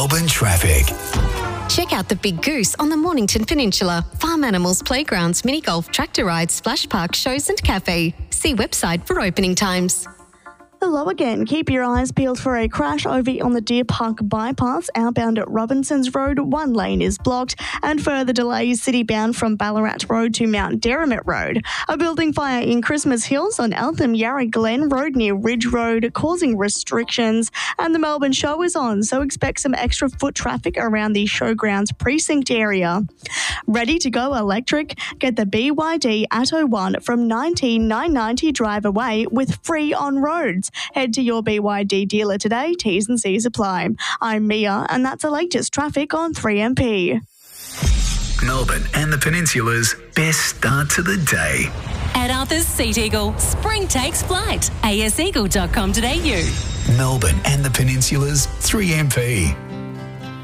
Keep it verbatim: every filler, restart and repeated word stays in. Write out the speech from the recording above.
Melbourne traffic. Check out the Big Goose on the Mornington Peninsula. Farm animals, playgrounds, mini golf, tractor rides, splash park, shows and cafe. See website for opening times. Hello again. Keep your eyes peeled for a crash over on the Deer Park bypass. Outbound at Robinsons Road, one lane is blocked, and further delays city-bound from Ballarat Road to Mount Derrimut Road. A building fire in Christmas Hills on Eltham Yarra Glen Road near Ridge Road, causing restrictions. And the Melbourne Show is on, so expect some extra foot traffic around the Showgrounds precinct area. Ready to go electric? Get the B Y D Atto one from nineteen nine ninety drive away with free on roads. Head to your B Y D dealer today. T's and C's apply. I'm Mia, and that's the latest traffic on three M P. Melbourne and the Peninsula's best start to the day. At Arthur's Seat Eagle, spring takes flight. a s eagle dot com dot a u. Melbourne and the Peninsula's three M P.